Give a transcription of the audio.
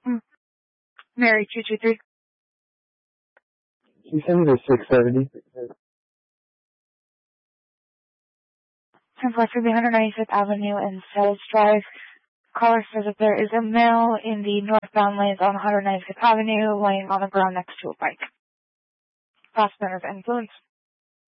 Mm. Mary 223. She sent me to 670. 10-4 to the 195th Avenue and Sales Drive. Caller says that there is a male in the northbound lanes on 195th Avenue laying on the ground next to a bike. Fast of influence.